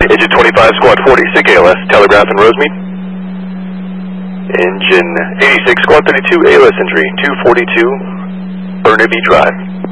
Engine 25, Squad 46, ALS, Telegraph and Rosemead. Engine 86, Squad 32, ALS entry, 242, Burnaby Drive.